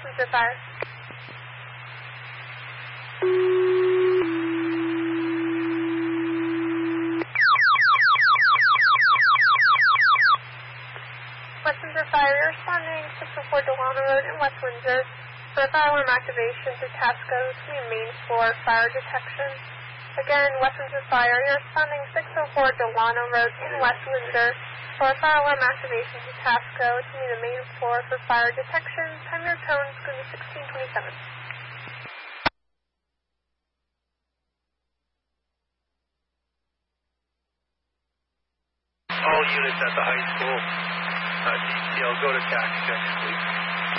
Westminster Fire. Westminster Fire, you're responding 604 Delano Road in West Windsor for fire alarm activation to Tasco to the main floor fire detection. Again, Westminster Fire, you're responding 604 Delano Road in West Windsor for fire alarm activation to Tasco to the main floor for fire detection. Time your tone is going to be 1627. All units at the high school, detail, go to tax checks, please.